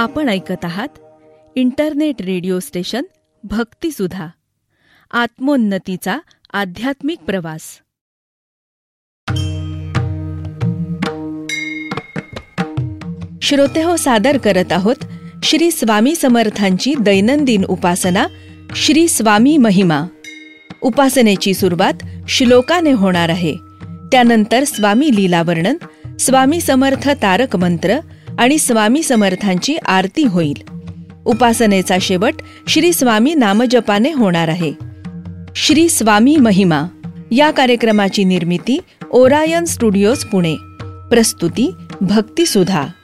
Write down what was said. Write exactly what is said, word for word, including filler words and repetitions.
आपण ऐकत आहात इंटरनेट रेडिओ स्टेशन भक्तिसुधा, आत्मोन्नतीचा आध्यात्मिक प्रवास. श्रोतेहो, सादर करत आहोत श्री स्वामी समर्थांची दैनंदिन उपासना, श्री स्वामी महिमा. उपासनेची सुरुवात श्लोकाने होणार आहे. त्यानंतर स्वामी लीलावर्णन, स्वामी समर्थ तारक मंत्र आणि स्वामी समर्थांची आरती होईल. उपासनेचा शेवट श्री स्वामी नामजपाने होणार आहे. श्री स्वामी महिमा या कार्यक्रमाची निर्मिती ओरायन स्टुडिओज पुणे. प्रस्तुती भक्तिसुधा.